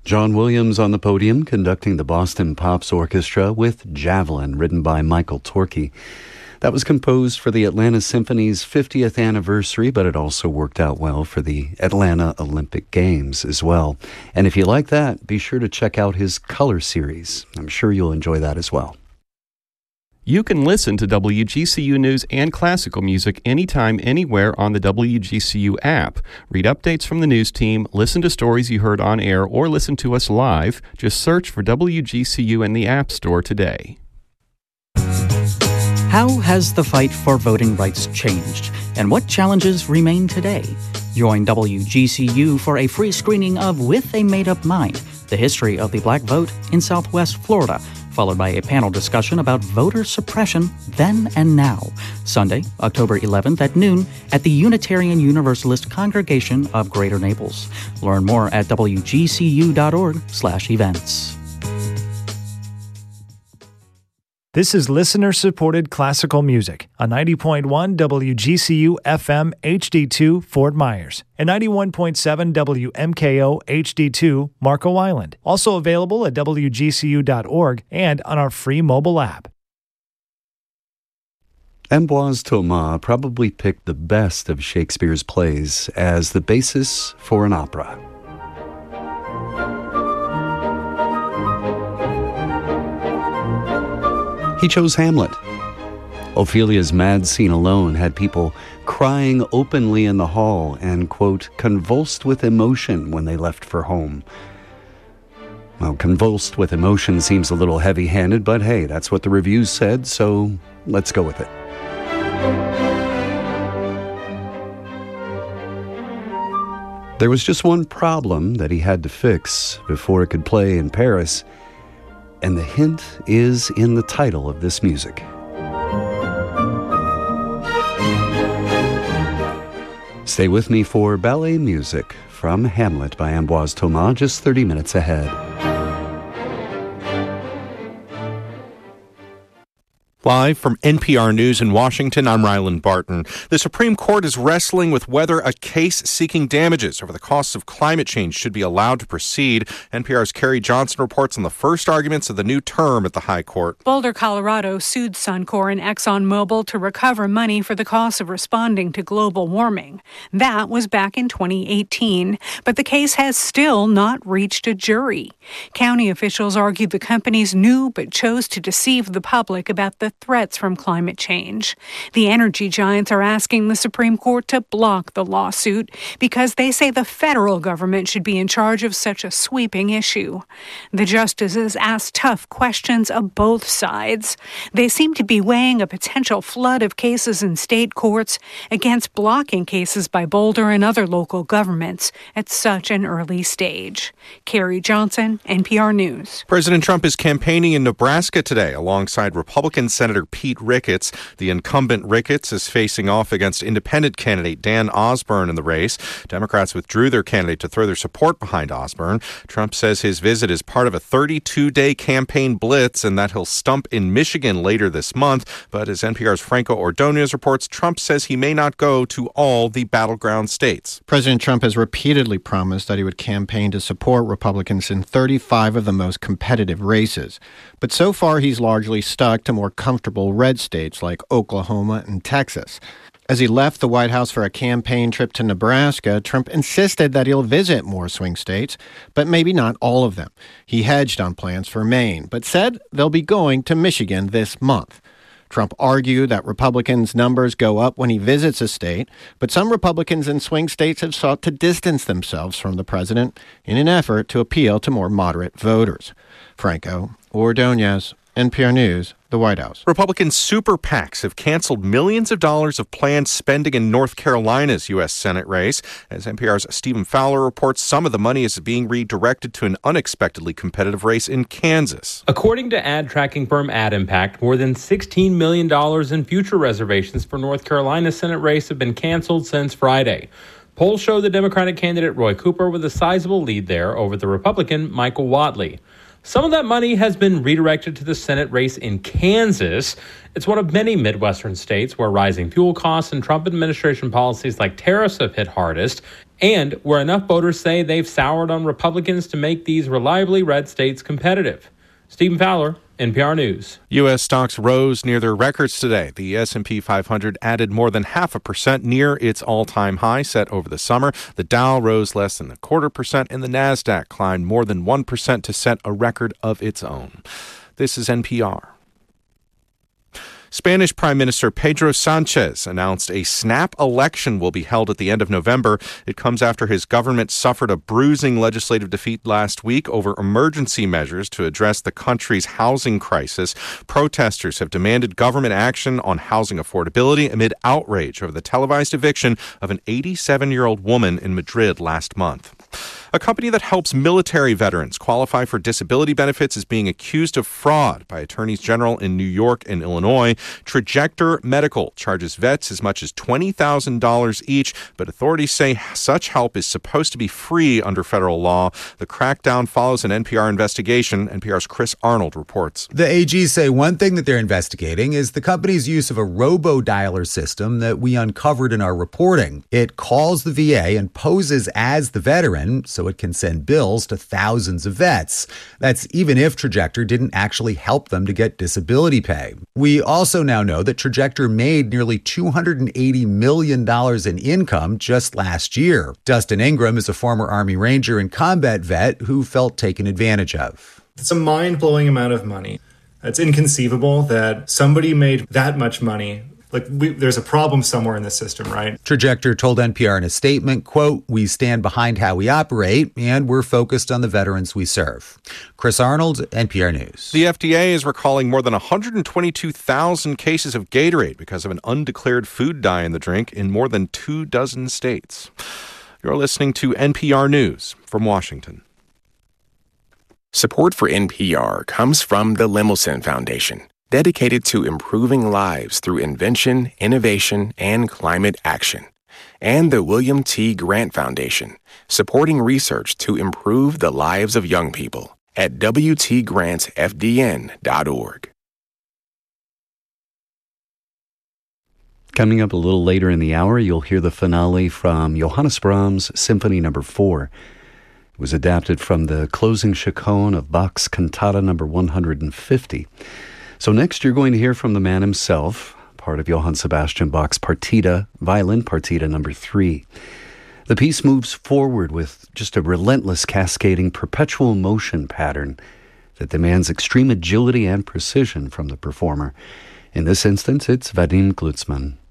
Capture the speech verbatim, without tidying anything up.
John Williams on the podium conducting the Boston Pops Orchestra with Javelin, written by Michael Torkey. That was composed for the Atlanta Symphony's fiftieth anniversary, but it also worked out well for the Atlanta Olympic Games as well. And if you like that, be sure to check out his Color series. I'm sure you'll enjoy that as well. You can listen to W G C U News and classical music anytime, anywhere on the W G C U app. Read updates from the news team, listen to stories you heard on air, or listen to us live. Just search for W G C U in the App Store today. How has the fight for voting rights changed, and what challenges remain today? Join W G C U for a free screening of With a Made-Up Mind, the history of the black vote in Southwest Florida, followed by a panel discussion about voter suppression then and now. Sunday, October eleventh at noon at the Unitarian Universalist Congregation of Greater Naples. Learn more at W G C U dot org slash events. This is listener-supported classical music on ninety point one W G C U F M H D two Fort Myers and ninety-one point seven W M K O H D two Marco Island. Also available at W G C U dot org and on our free mobile app. Ambroise Thomas probably picked the best of Shakespeare's plays as the basis for an opera. He chose Hamlet. Ophelia's mad scene alone had people crying openly in the hall and, quote, convulsed with emotion when they left for home. Well, convulsed with emotion seems a little heavy-handed, but hey, that's what the reviews said, so let's go with it. There was just one problem that he had to fix before it could play in Paris, and the hint is in the title of this music. Stay with me for ballet music from Hamlet by Ambroise Thomas, just thirty minutes ahead. Live from N P R News in Washington, I'm Ryland Barton. The Supreme Court is wrestling with whether a case seeking damages over the costs of climate change should be allowed to proceed. N P R's Carrie Johnson reports on the first arguments of the new term at the High Court. Boulder, Colorado sued Suncor and ExxonMobil to recover money for the cost of responding to global warming. That was back in twenty eighteen, but the case has still not reached a jury. County officials argued the companies knew but chose to deceive the public about the threats from climate change. The energy giants are asking the Supreme Court to block the lawsuit because they say the federal government should be in charge of such a sweeping issue. The justices asked tough questions of both sides. They seem to be weighing a potential flood of cases in state courts against blocking cases by Boulder and other local governments at such an early stage. Carrie Johnson, N P R News. President Trump is campaigning in Nebraska today alongside Republican Senator Pete Ricketts. The incumbent Ricketts is facing off against independent candidate Dan Osborne in the race. Democrats withdrew their candidate to throw their support behind Osborne. Trump says his visit is part of a thirty-two day campaign blitz and that he'll stump in Michigan later this month. But as N P R's Franco Ordonez reports, Trump says he may not go to all the battleground states. President Trump has repeatedly promised that he would campaign to support Republicans in thirty-five of the most competitive races. But so far, he's largely stuck to more comfortable red states like Oklahoma and Texas. As he left the White House for a campaign trip to Nebraska, Trump insisted that he'll visit more swing states, but maybe not all of them. He hedged on plans for Maine, but said they'll be going to Michigan this month. Trump argued that Republicans' numbers go up when he visits a state, but some Republicans in swing states have sought to distance themselves from the president in an effort to appeal to more moderate voters. Franco Ordonez, N P R News, the White House. Republican super PACs have canceled millions of dollars of planned spending in North Carolina's U S Senate race. As N P R's Stephen Fowler reports, some of the money is being redirected to an unexpectedly competitive race in Kansas. According to ad tracking firm AdImpact, more than sixteen million dollars in future reservations for North Carolina's Senate race have been canceled since Friday. Polls show the Democratic candidate Roy Cooper with a sizable lead there over the Republican Michael Whatley. Some of that money has been redirected to the Senate race in Kansas. It's one of many Midwestern states where rising fuel costs and Trump administration policies like tariffs have hit hardest. and where enough voters say they've soured on Republicans to make these reliably red states competitive. Stephen Fowler, N P R News. U S stocks rose near their records today. The S and P five hundred added more than half a percent, near its all-time high set over the summer. The Dow rose less than a quarter percent, and the NASDAQ climbed more than one percent to set a record of its own. This is N P R. Spanish Prime Minister Pedro Sanchez announced a snap election will be held at the end of November. It comes after his government suffered a bruising legislative defeat last week over emergency measures to address the country's housing crisis. Protesters have demanded government action on housing affordability amid outrage over the televised eviction of an eighty-seven-year-old woman in Madrid last month. A company that helps military veterans qualify for disability benefits is being accused of fraud by attorneys general in New York and Illinois. Trajector Medical charges vets as much as twenty thousand dollars each, but authorities say such help is supposed to be free under federal law. The crackdown follows an N P R investigation. N P R's Chris Arnold reports. The A Gs say one thing that they're investigating is the company's use of a robo-dialer system that we uncovered in our reporting. It calls the V A and poses as the veteran, so it can send bills to thousands of vets. That's even if Trajector didn't actually help them to get disability pay. We also now know that Trajector made nearly two hundred eighty million dollars in income just last year. Dustin Ingram is a former Army Ranger and combat vet who felt taken advantage of. It's a mind-blowing amount of money. It's inconceivable that somebody made that much money. Like, we, there's a problem somewhere in the system, right? Trajector told N P R in a statement, quote, "We stand behind how we operate, and we're focused on the veterans we serve." Chris Arnold, N P R News. The F D A is recalling more than one hundred twenty-two thousand cases of Gatorade because of an undeclared food dye in the drink in more than two dozen states. You're listening to N P R News from Washington. Support for N P R comes from the Lemelson Foundation, dedicated to improving lives through invention, innovation, and climate action. And the William T. Grant Foundation, supporting research to improve the lives of young people at w t grants f d n dot org. Coming up a little later in the hour, you'll hear the finale from Johannes Brahms' Symphony Number four. It was adapted from the closing chaconne of Bach's Cantata Number one hundred fifty. So next you're going to hear from the man himself, part of Johann Sebastian Bach's Partita, Violin Partita Number three. The piece moves forward with just a relentless cascading perpetual motion pattern that demands extreme agility and precision from the performer. In this instance, it's Vadim Glucksmann.